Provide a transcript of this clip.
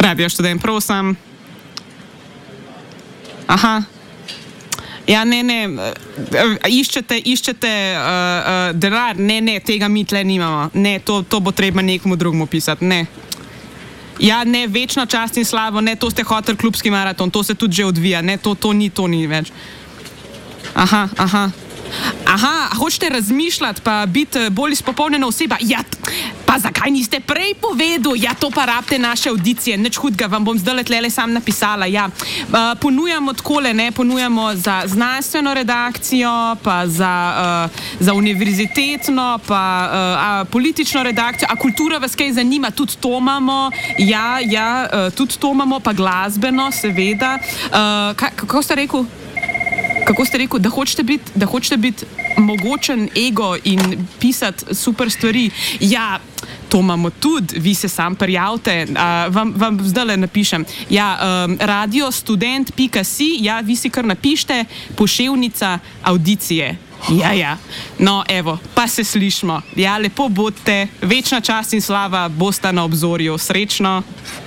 Radio študent, prosim. Aha. Ja, ne, iščete denar, ne, tega mi tle nimamo. Ne, to bo treba nekomu drugemu pisati, ne. Ja, ne, večna čast in slavo, ne, to ste hotel klubski maraton, to se tudi že odvija, ne, to ni več. Aha, hočete razmišljati pa biti bolj izpopolnjena oseba? Ja, pa zakaj niste prej povedal? Ja, to pa rabite naše audicije, nič hudega, vam bom zdaj tlele sam napisala, ja. Ponujamo takole, ne, ponujamo za znanstveno redakcijo, pa za univerzitetno, pa politično redakcijo, a kultura vas kaj zanima, tudi to imamo, ja, tudi to imamo, pa glasbeno, seveda. Kako ste rekel? Da hočete biti mogočen ego in pisati super stvari. Ja, to imamo tudi, vi se sam prijavite, vam zdajle napišem. Ja, radiostudent.si, ja, vi si kar napište, poševnica audicije. Ja, no, evo, pa se slišimo. Ja, lepo bodite, večna čast in slava bosta na obzorju. Srečno!